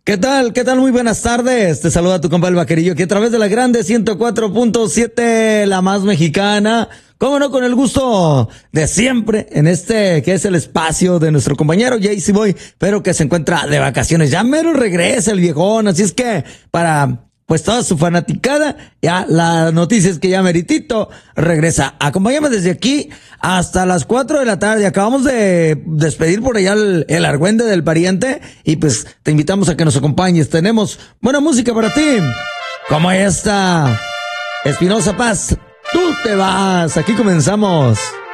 ¿Qué tal? ¿Qué tal? Muy buenas tardes. Te saluda tu compa el Vaquerillo, que a través de la grande 104.7, la más mexicana. Cómo no, con el gusto de siempre en este que es el espacio de nuestro compañero JC Boy, pero que se encuentra de vacaciones. Ya mero regresa el viejón, así es que para pues toda su fanaticada, ya la noticia es que ya meritito regresa. Acompáñame desde aquí hasta las 4 de la tarde. Acabamos de despedir por allá el argüende del pariente y pues te invitamos a que nos acompañes. Tenemos buena música para ti, como esta Espinosa Paz. Tú te vas. Aquí comenzamos.